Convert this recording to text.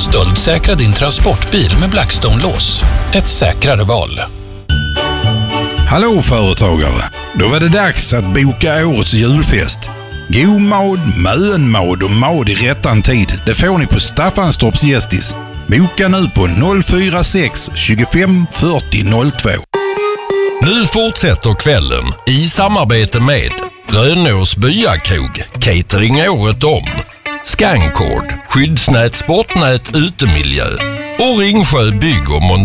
Stöldsäkra din transportbil med Blackstone-lås. Ett säkrare val. Hallå företagare! Då var det dags att boka årets julfest. God mad, mönmad och mad i rättan tid. Det får ni på Staffanstorps Gästis. Boka nu på 046 25 40 02. Nu fortsätter kvällen i samarbete med Rönås Byakrog, catering året om, Scancord, skyddsnät, sportnät, utemiljö och Ringsjö bygg och